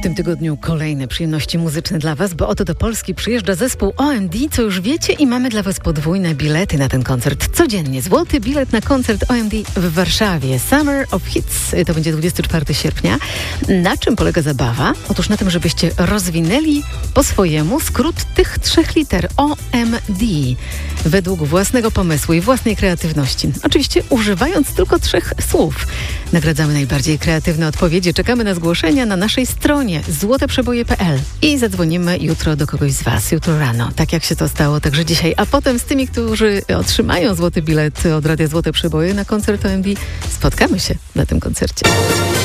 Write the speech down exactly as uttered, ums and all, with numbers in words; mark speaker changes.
Speaker 1: tym tygodniu kolejne przyjemności muzyczne dla Was, bo oto do Polski przyjeżdża zespół O M D, co już wiecie, i mamy dla Was podwójne bilety na ten koncert. Codziennie złoty bilet na koncert O M D w Warszawie. Summer of Hits, to będzie dwudziestego czwartego sierpnia. Na czym polega zabawa? Otóż na tym, żebyście rozwinęli po swojemu skrót tych trzech liter O M D według własnego pomysłu i własnej kreatywności. Oczywiście używając tylko trzech słów. Nagradzamy najbardziej kreatywne odpowiedzi. Czekamy na zgłoszenia na naszej stronie złote przeboje kropka p l i zadzwonimy jutro do kogoś z Was, jutro rano, tak jak się to stało także dzisiaj, a potem z tymi, którzy otrzymają złoty bilet od Radia Złote Przeboje na koncert O M D, spotkamy się na tym koncercie.